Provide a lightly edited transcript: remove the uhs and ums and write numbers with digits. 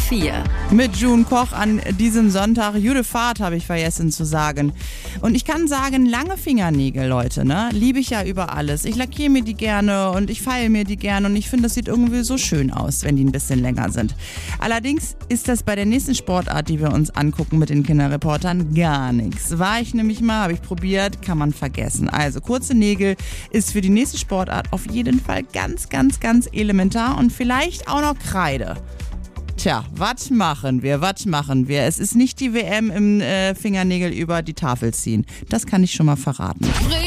4. Mit June Koch an diesem Sonntag. Gute Fahrt habe ich vergessen zu sagen. Und ich kann sagen, lange Fingernägel, Leute, ne? Liebe ich ja über alles. Ich lackiere mir die gerne und ich feile mir die gerne und ich finde, das sieht irgendwie so schön aus, wenn die ein bisschen länger sind. Allerdings ist das bei der nächsten Sportart, die wir uns angucken mit den Kinderreportern, gar nichts. War ich nämlich mal, habe ich probiert, kann man vergessen. Also kurze Nägel ist für die nächste Sportart auf jeden Fall ganz, ganz, ganz elementar und vielleicht auch noch Kreide. Tja, was machen wir? Es ist nicht die WM im Fingernägel über die Tafel ziehen. Das kann ich schon mal verraten.